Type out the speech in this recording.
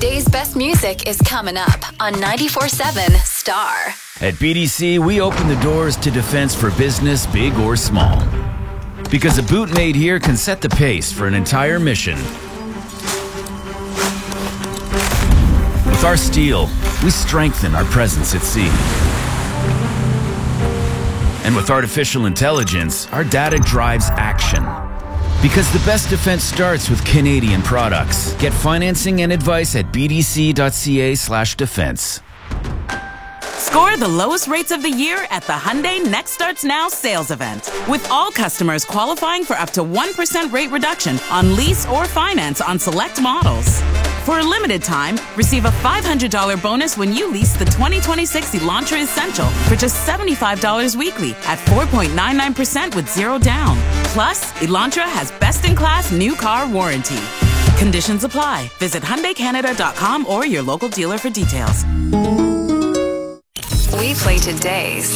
Today's best music is coming up on 94.7 Star. At BDC, we open the doors to defense for business, big or small. Because a boot made here can set the pace for an entire mission. With our steel, we strengthen our presence at sea. And with artificial intelligence, our data drives action. Because the best defense starts with Canadian products. Get financing and advice at bdc.ca/defense. Score the lowest rates of the year at the Hyundai Next Starts Now sales event. With all customers qualifying for up to 1% rate reduction on lease or finance on select models. For a limited time, receive a $500 bonus when you lease the 2026 Elantra Essential for just $75 weekly at 4.99% with zero down. Plus, Elantra has best-in-class new car warranty. Conditions apply. Visit HyundaiCanada.com or your local dealer for details. We play today's